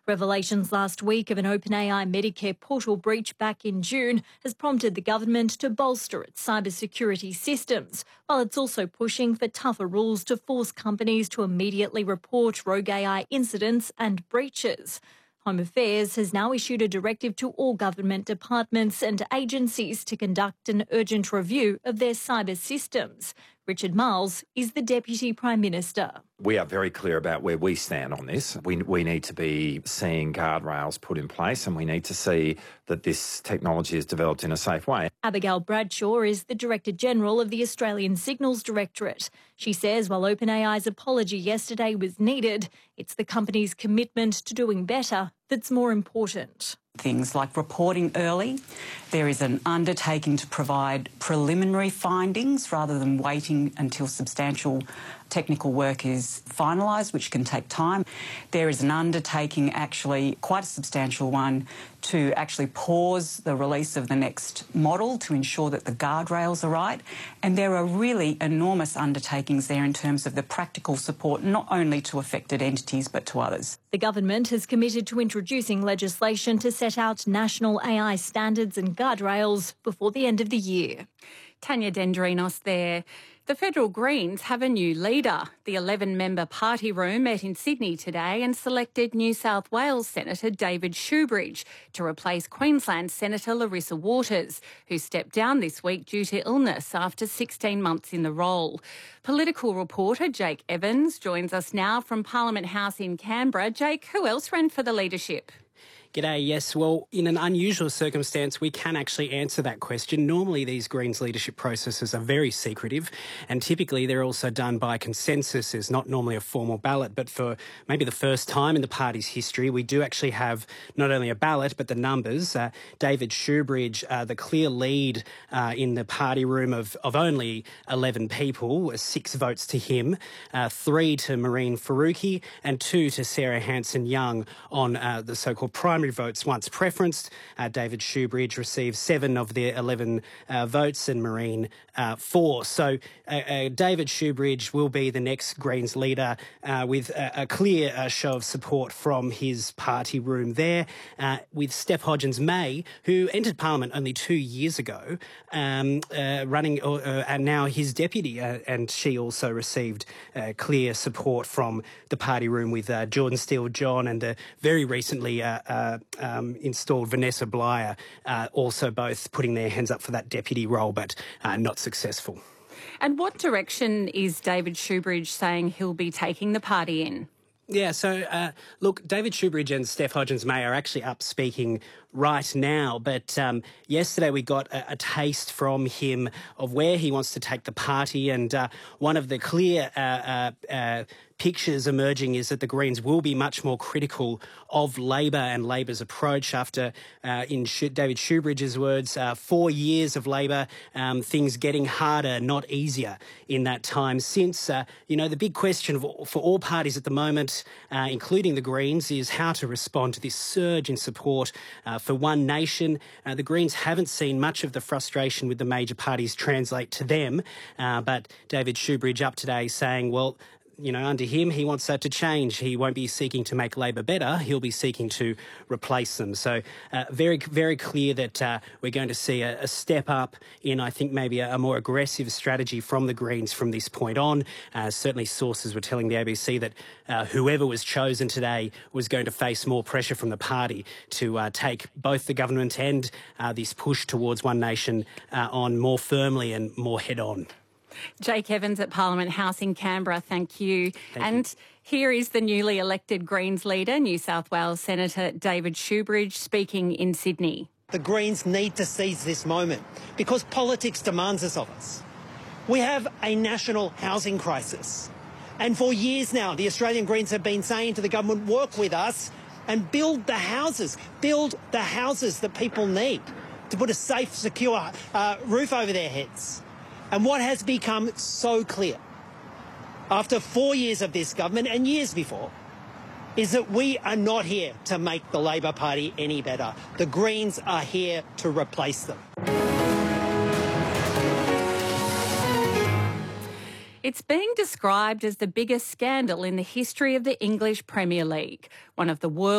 Revelations last week of an OpenAI Medicare portal breach back in June has prompted the government to bolster its cybersecurity systems, while it's also pushing for tougher rules to force companies to immediately report rogue AI incidents and breaches. Home Affairs has now issued a directive to all government departments and agencies to conduct an urgent review of their cyber systems. Richard Marles is the Deputy Prime Minister. We are very clear about where we stand on this. We need to be seeing guardrails put in place, and we need to see that this technology is developed in a safe way. Abigail Bradshaw is the Director General of the Australian Signals Directorate. She says while OpenAI's apology yesterday was needed, it's the company's commitment to doing better that's more important. Things like reporting early. There is an undertaking to provide preliminary findings rather than waiting until substantial technical work is finalised, which can take time. There is an undertaking, actually quite a substantial one, to actually pause the release of the next model to ensure that the guardrails are right. And there are really enormous undertakings there in terms of the practical support, not only to affected entities but to others. The government has committed to introducing legislation to set out national AI standards and guardrails before the end of the year. Tanya Dendrinos there. The Federal Greens have a new leader. The 11-member party room met in Sydney today and selected New South Wales Senator David Shoebridge to replace Queensland Senator Larissa Waters, who stepped down this week due to illness after 16 months in the role. Political reporter Jake Evans joins us now from Parliament House in Canberra. Jake, who else ran for the leadership? G'day, yes. Well, in an unusual circumstance, we can actually answer that question. Normally, these Greens leadership processes are very secretive, and typically they're also done by consensus. There's not normally a formal ballot, but for maybe the first time in the party's history, we do actually have not only a ballot, but the numbers. David Shoebridge, the clear lead in the party room of only 11 people, 6 votes to him, 3 to Mehreen Faruqi, and 2 to Sarah Hanson-Young on the so-called primary votes once preferenced. David Shoebridge received 7 of the 11 votes and Mehreen 4. So David Shoebridge will be the next Greens leader with a clear show of support from his party room there, with Steph Hodgins-May, who entered Parliament only 2 years ago, running and now his deputy, and she also received clear support from the party room with Jordan Steele-John and the very recently installed Vanessa Blyer, also both putting their hands up for that deputy role, but not successful. And what direction is David Shoebridge saying he'll be taking the party in? Yeah, so look, David Shoebridge and Steph Hodgins-May are actually up speaking right now, but yesterday we got a taste from him of where he wants to take the party, and one of the clear pictures emerging is that the Greens will be much more critical of Labor and Labor's approach after, in David Shoebridge's words, 4 years of Labor, things getting harder, not easier in that time since. The big question for all parties at the moment, including the Greens, is how to respond to this surge in support for One Nation. The Greens haven't seen much of the frustration with the major parties translate to them, but David Shoebridge up today saying, well, under him, he wants that to change. He won't be seeking to make Labor better. He'll be seeking to replace them. So very, very clear that we're going to see a step up in, I think, maybe a more aggressive strategy from the Greens from this point on. Certainly sources were telling the ABC that whoever was chosen today was going to face more pressure from the party to take both the government and this push towards One Nation on more firmly and more head-on. Jake Evans at Parliament House in Canberra, thank you. Thank you. Here is the newly elected Greens leader, New South Wales Senator David Shoebridge, speaking in Sydney. The Greens need to seize this moment because politics demands this of us. We have a national housing crisis. And for years now, the Australian Greens have been saying to the government, work with us and build the houses that people need to put a safe, secure roof over their heads. And what has become so clear after 4 years of this government and years before is that we are not here to make the Labor Party any better. The Greens are here to replace them. It's being described as the biggest scandal in the history of the English Premier League, one of the world's